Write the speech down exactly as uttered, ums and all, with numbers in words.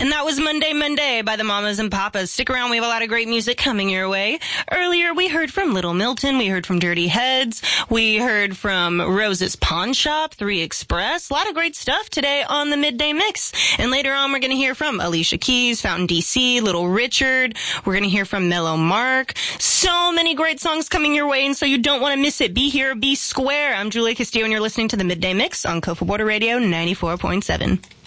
And that was Monday Monday by the Mamas and Papas. Stick around, we have a lot of great music coming your way. Earlier, we heard from Little Milton, we heard from Dirty Heads, we heard from Rose's Pawn Shop, Three Express. A lot of great stuff today on the Midday Mix. And later on, we're going to hear from Alicia Keys, Fountain D C, Little Richard. We're going to hear from Mellow Mark. So many great songs coming your way, and so you don't want to miss it. Be here, be square. I'm Julia Castillo, and you're listening to the Midday Mix on Cofa Border Radio ninety-four point seven.